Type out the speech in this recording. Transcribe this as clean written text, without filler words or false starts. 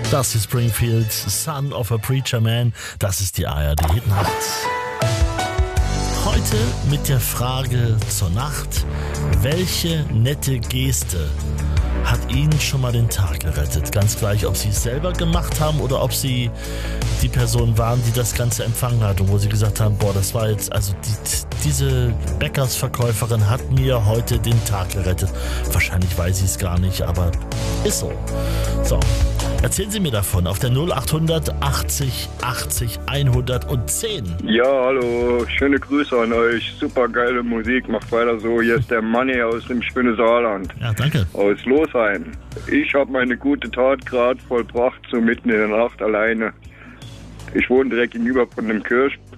Dusty Springfield, Son of a Preacher Man, das ist die ARD-Hitnacht. Heute mit der Frage zur Nacht: Welche nette Geste hat Ihnen schon mal den Tag gerettet? Ganz gleich, ob Sie es selber gemacht haben oder ob Sie die Person waren, die das Ganze empfangen hat und wo Sie gesagt haben, boah, das war jetzt, also diese Bäckersverkäuferin hat mir heute den Tag gerettet. Wahrscheinlich weiß ich es gar nicht, aber ist so. So, erzählen Sie mir davon auf der 0800 80 80 110. Ja, hallo, schöne Grüße an euch. Super geile Musik, macht weiter so. Hier ist der Manni aus dem schönen Saarland. Ja, danke. Aus Losheim. Ich habe meine gute Tat gerade vollbracht, so mitten in der Nacht alleine. Ich wohne direkt gegenüber von einem